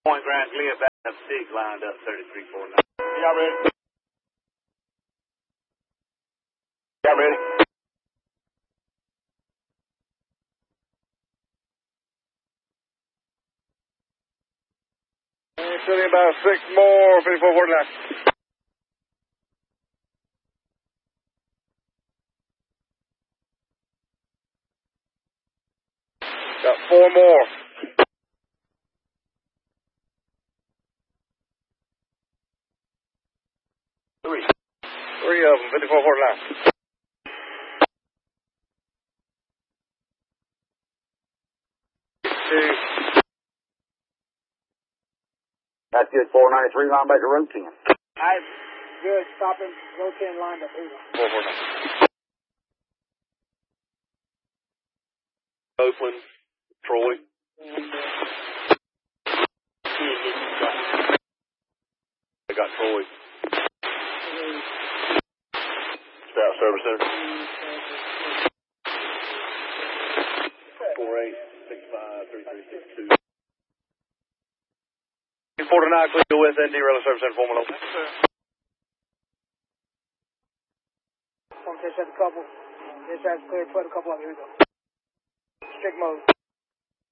Point Grand clear, back up 6, lined up 3349. Y'all ready? Y'all ready? Sitting about 6 more, 5449. Got 4 more. 3 of them, 5449. That's good, 493, line back to road 10. Alright, good, stop him, road 10, lined up, here we go. 449. Oakland, Troy. I got Troy. Scout Service Center. 48653362. 49 clear to West ND Rail Service Center, Formula. One dispatch a couple. Dispatch clear, put a couple up, here we go. Strict mode.